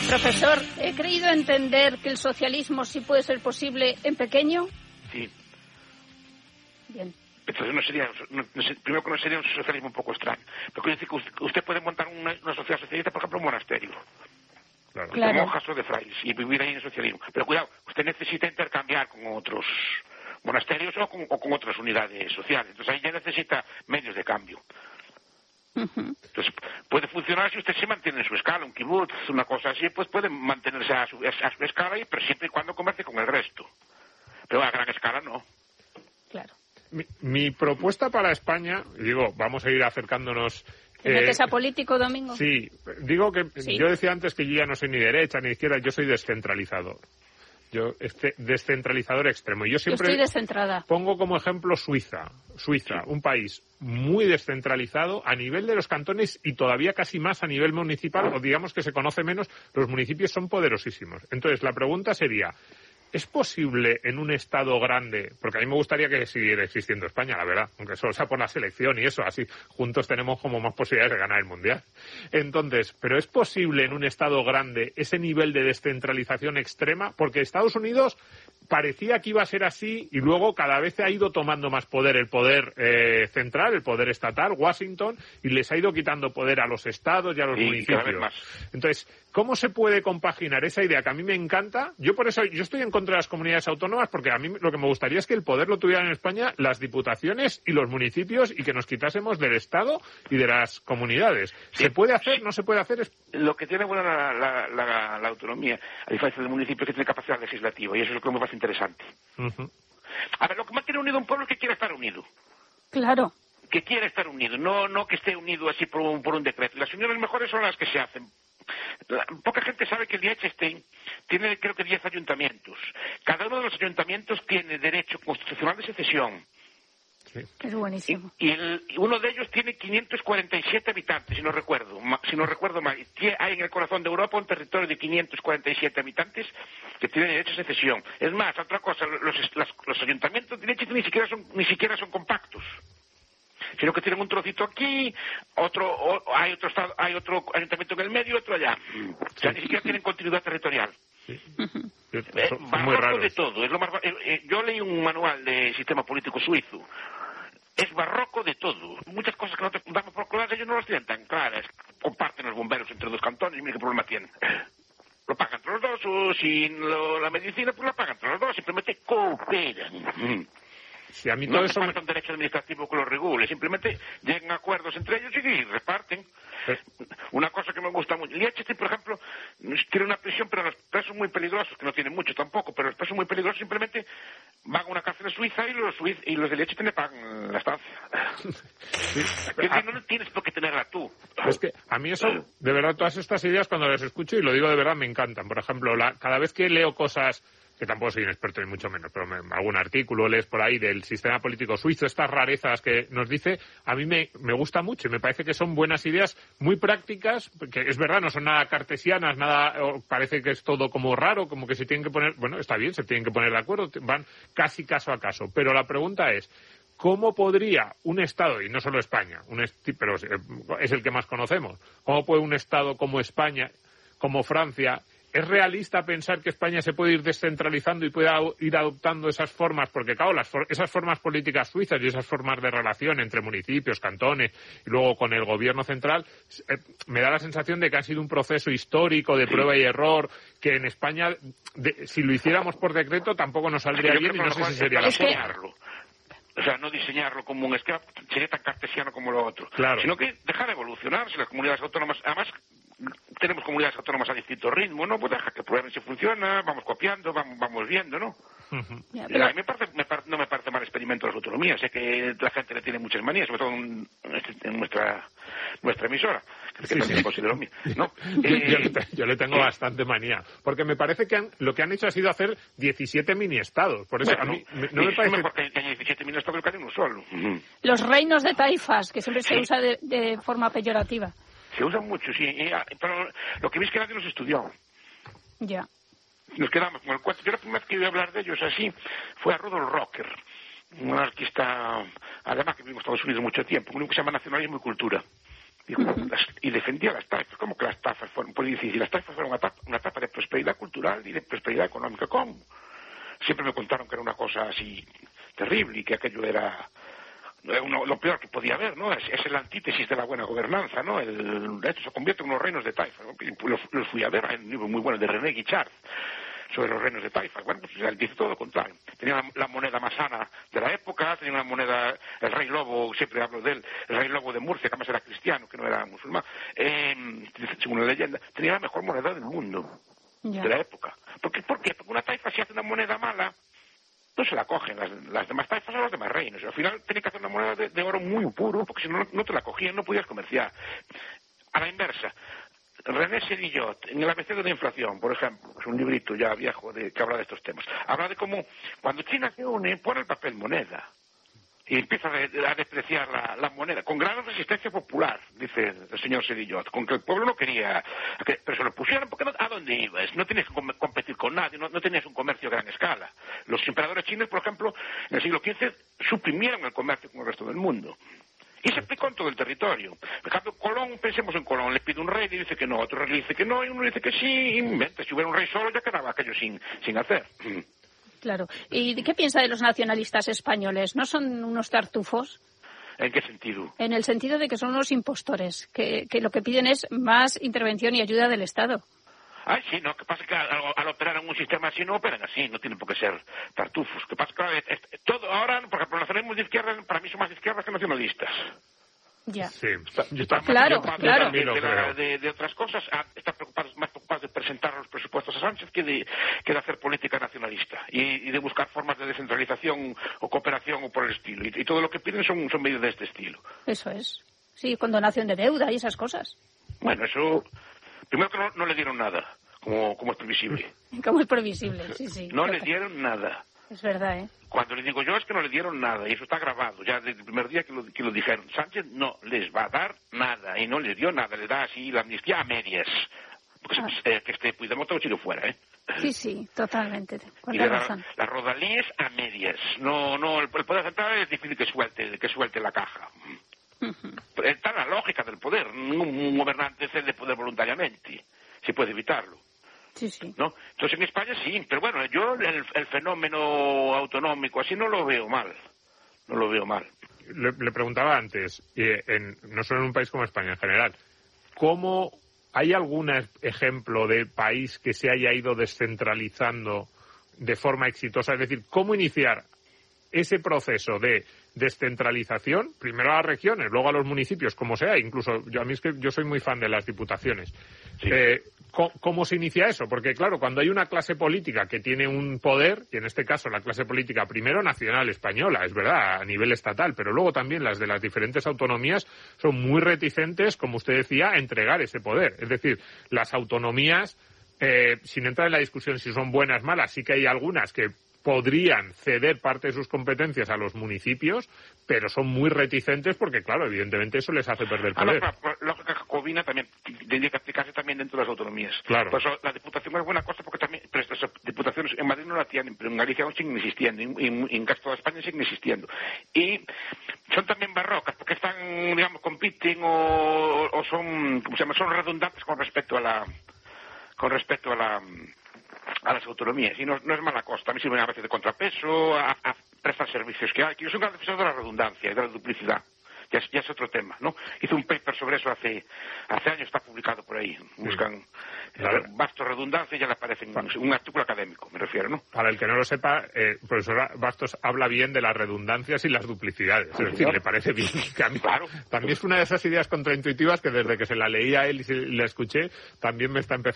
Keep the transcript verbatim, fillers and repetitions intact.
Profesor, he creído entender que el socialismo sí puede ser posible en pequeño. Sí. Bien. Entonces no sería, no, no sé, primero que no sería un socialismo un poco extraño. Pero quiero decir que usted, usted puede montar una, una sociedad socialista, por ejemplo, un monasterio. Claro. De monjas o de frailes y vivir ahí en el socialismo. Pero cuidado, usted necesita intercambiar con otros monasterios o con, o con otras unidades sociales. Entonces ahí ya necesita medios de cambio. Uh-huh. Entonces puede funcionar si usted se mantiene en su escala, un kibutz, una cosa así, pues puede mantenerse a su, a su escala, pero siempre y cuando comercie con el resto. Pero a gran escala no. Claro. Mi, mi propuesta para España, digo, vamos a ir acercándonos. ¿Te metes eh, a político, Domingo? Sí, digo que ¿Sí? Yo decía antes que yo ya no soy ni derecha ni izquierda, yo soy descentralizador. Yo este, descentralizador extremo. Yo siempre yo estoy descentrada. Pongo como ejemplo Suiza. Suiza, un país muy descentralizado a nivel de los cantones y todavía casi más a nivel municipal, o digamos que se conoce menos, los municipios son poderosísimos. Entonces, la pregunta sería, ¿es posible en un Estado grande, porque a mí me gustaría que siguiera existiendo España, la verdad, aunque solo sea por la selección y eso, así juntos tenemos como más posibilidades de ganar el Mundial? Entonces, ¿pero es posible en un Estado grande ese nivel de descentralización extrema? Porque Estados Unidos parecía que iba a ser así y luego cada vez ha ido tomando más poder el poder eh, central, el poder estatal, Washington, y les ha ido quitando poder a los estados y a los sí, municipios. Cada vez más. Entonces, ¿cómo se puede compaginar esa idea que a mí me encanta? Yo por eso, yo estoy en contra de las comunidades autónomas porque a mí lo que me gustaría es que el poder lo tuvieran en España las diputaciones y los municipios y que nos quitásemos del Estado y de las comunidades. Sí. ¿Se puede hacer? ¿No se puede hacer? Es... Lo que tiene buena la, la, la, la autonomía, a diferencia del municipio, es que tiene capacidad legislativa y eso es lo que me parece interesante. Uh-huh. A ver, lo que mantiene unido un pueblo es que quiere estar unido. Claro. Que quiere estar unido, no no que esté unido así por un, por un decreto. Las uniones mejores son las que se hacen. Poca gente sabe que el Liechtenstein tiene, creo que, diez ayuntamientos. Cada uno de los ayuntamientos tiene derecho constitucional de secesión. Sí. Es buenísimo. Y, y el, uno de ellos tiene quinientos cuarenta y siete habitantes, si no recuerdo, si no recuerdo mal. Hay en el corazón de Europa un territorio de quinientos cuarenta y siete habitantes que tiene derecho a secesión. Es más, otra cosa, los, las, los ayuntamientos de Liechtenstein ni siquiera son, ni siquiera son compactos, sino que tienen un trocito aquí, otro, o, hay otro estado, hay otro ayuntamiento en el medio, otro allá. O sea, ni siquiera tienen continuidad territorial. Sí. Eh, son, son barroco muy raros. de todo. Es lo más, eh, eh, yo leí un manual de sistema político suizo. Es barroco de todo. Muchas cosas que nosotros damos por claras, ellos no las tienen tan claras. Comparten los bomberos entre dos cantones y mira qué problema tienen. Lo pagan entre los dos, o si lo, la medicina, pues la pagan entre los dos, simplemente cooperan. Sí, a mí no todo hace eso falta un derecho administrativo que lo regule, simplemente llegan a acuerdos entre ellos y reparten. Sí. Una cosa que me gusta mucho, Liechtenstein, por ejemplo, tiene una prisión, pero los presos muy peligrosos, que no tienen mucho tampoco, pero los presos muy peligrosos simplemente van a una cárcel suiza y los, suiz, y los de Liechtenstein le pagan la estancia. Sí. Es decir, no tienes por qué tenerla tú. Es que a mí eso, de verdad, todas estas ideas cuando las escucho, y lo digo de verdad, me encantan. Por ejemplo, la, cada vez que leo cosas, que tampoco soy un experto ni mucho menos, pero me, algún artículo lees por ahí del sistema político suizo, estas rarezas que nos dice, a mí me, me gusta mucho y me parece que son buenas ideas muy prácticas, que es verdad, no son nada cartesianas, nada, parece que es todo como raro, como que se tienen que poner, bueno, está bien, se tienen que poner de acuerdo, van casi caso a caso, pero la pregunta es, ¿cómo podría un Estado, y no solo España, un est- pero es el que más conocemos, cómo puede un Estado como España, como Francia, ¿es realista pensar que España se puede ir descentralizando y pueda ir adoptando esas formas? Porque, claro, las for- esas formas políticas suizas y esas formas de relación entre municipios, cantones y luego con el gobierno central, eh, me da la sensación de que ha sido un proceso histórico de prueba y error, que en España, de, si lo hiciéramos por decreto, tampoco nos saldría Yo bien y no sé si sería la forma. O sea, no diseñarlo como un esquema, sería tan cartesiano como lo otro. Claro. Sino que dejar evolucionar, si las comunidades autónomas, además, tenemos comunidades autónomas a distinto ritmo, ¿no? Pues deja que prueben si funciona, vamos copiando, vamos, vamos viendo, ¿no? Uh-huh. Ya, pero... pero... A mí me parece, me par, no me parece mal experimento de las autonomías. Sé que la gente le tiene muchas manías, sobre todo en, en nuestra nuestra emisora, que sí, también sí. considero mía, ¿no? yo, eh... yo, le te, yo le tengo bastante manía, porque me parece que han, lo que han hecho ha sido hacer diecisiete mini-estados. Por eso bueno, a mí me, no me es parece... mejor que haya diecisiete mini-estados que haya uno solo. Uh-huh. Los reinos de taifas, que siempre se sí. usa de, de forma peyorativa. Se usan mucho, sí, pero lo que vi es que nadie los estudió. Ya. Nos quedamos con el cuatro. Yo la primera vez que iba a hablar de ellos así fue a Rudolf Rocker, un anarquista alemán que vivió en Estados Unidos mucho tiempo, un libro que se llama Nacionalismo y Cultura. Digo, uh-huh. las, y defendía las taifas. ¿Cómo que las taifas fueron? Pues difícil. Las taifas fueron una etapa, una etapa de prosperidad cultural y de prosperidad económica. ¿Cómo? Siempre me contaron que era una cosa así terrible y que aquello era uno, lo peor que podía haber, ¿no? Es, es el antítesis de la buena gobernanza, ¿no? El, de hecho, se convierte en unos reinos de taifa, ¿no? Los, los fui a ver, hay un libro muy bueno de René Guichard sobre los reinos de taifa. Bueno, pues él dice todo lo contrario. Tenía la, la moneda más sana de la época, tenía una moneda, el rey lobo, siempre hablo de él, el rey lobo de Murcia, que además era cristiano, que no era musulmán, eh, según la leyenda, tenía la mejor moneda del mundo, yeah. de la época. ¿Por qué? ¿Por qué? Porque una taifa, si hace una moneda mala, no se la cogen las, las demás taifas a los demás reinos. Al final tenía que hacer una moneda de, de oro muy puro, porque si no, no te la cogían, no podías comerciar. A la inversa, René Sedillot, en el A B C de la inflación, por ejemplo, es un librito ya viejo de, que habla de estos temas, habla de cómo cuando China se une, pone el papel moneda y empieza a despreciar la, la moneda, con gran resistencia popular, dice el señor Sedillot, con que el pueblo no quería, que, pero se lo pusieron porque no, ¿a dónde ibas? No tenías que com competir con nadie, no, no tenías un comercio a gran escala. Los emperadores chinos, por ejemplo, en el siglo quince suprimieron el comercio con el resto del mundo. Y se aplicó en todo el territorio. Por ejemplo, Colón, pensemos en Colón, le pide un rey y dice que no, otro rey le dice que no, y uno dice que sí, inventa. Si hubiera un rey solo ya quedaba aquello sin, sin hacer. Claro. ¿Y qué piensa de los nacionalistas españoles? ¿No son unos tartufos? ¿En qué sentido? En el sentido de que son unos impostores, que, que lo que piden es más intervención y ayuda del Estado. Ah, sí, no, que pasa que al, al operar en un sistema así no operan así, no tienen por qué ser tartufos. Que pasa que es, es, todo ahora, por ejemplo, los nacionalismos de izquierda para mí son más de izquierdas que nacionalistas. Ya. Sí, yo está claro, claro. De, de, de, de, de otras cosas, están preocupados, más preocupados de presentar los presupuestos a Sánchez que de, que de hacer política nacionalista y, y de buscar formas de descentralización o cooperación o por el estilo. Y, y todo lo que piden son, son medidas de este estilo. Eso es. Sí, condonación de deuda y esas cosas. Bueno, eso... Primero que no, no le dieron nada, como, como es previsible. Como es previsible, sí, sí. No le dieron nada. Es verdad, ¿eh? Cuando le digo yo es que no le dieron nada, y eso está grabado, ya desde el primer día que lo, que lo dijeron. Sánchez no les va a dar nada, y no les dio nada, le da así la amnistía a medias. Porque ah. se, que este Puigdemont todo chilo fuera, ¿eh? Sí, sí, totalmente. Y le da las rodalías a medias. No, no, el, el poder central es difícil que suelte, que suelte la caja. Uh-huh. Está la lógica del poder. Un gobernante cede poder voluntariamente, si puede evitarlo. Sí, sí. ¿No? Entonces en España sí, pero bueno, yo el, el fenómeno autonómico así no lo veo mal. No lo veo mal. Le, le preguntaba antes, eh, en, no solo en un país como España, en general, ¿cómo hay algún ejemplo de país que se haya ido descentralizando de forma exitosa? Es decir, ¿cómo iniciar ese proceso de descentralización, primero a las regiones, luego a los municipios, como sea? Incluso yo a mí es que yo soy muy fan de las diputaciones. Sí. Eh, ¿cómo, ¿Cómo se inicia eso? Porque claro, cuando hay una clase política que tiene un poder, y en este caso la clase política primero nacional española, es verdad, a nivel estatal, pero luego también las de las diferentes autonomías son muy reticentes, como usted decía, a entregar ese poder. Es decir, las autonomías, eh, sin entrar en la discusión si son buenas o malas, sí que hay algunas que podrían ceder parte de sus competencias a los municipios, pero son muy reticentes porque, claro, evidentemente eso les hace perder poder. Ah, no, la lógica jacobina también tendría que aplicarse también dentro de las autonomías. Claro. Por eso la diputación es buena cosa porque también, pero estas diputaciones en Madrid no la tienen, pero en Galicia aún siguen existiendo, y en, en casi toda España siguen existiendo. Y son también barrocas porque están, digamos, compiten o, o son, ¿cómo se llama? Son redundantes con respecto a la, con respecto a la, a las autonomías, y no, no es mala cosa, también sirven a veces de contrapeso, a, a prestar servicios que hay. Yo soy un gran defensor de la redundancia y de la duplicidad, ya es, ya es otro tema, ¿no? Hice un paper sobre eso hace hace años, está publicado por ahí, buscan claro. Bastos redundancia y ya le aparece en un, un artículo académico, me refiero, ¿no? Para el que no lo sepa, eh, profesor Bastos habla bien de las redundancias y las duplicidades, es decir, le parece bien, que a mí claro. También es una de esas ideas contraintuitivas que desde que se la leí a él y se, la escuché, también me está empezando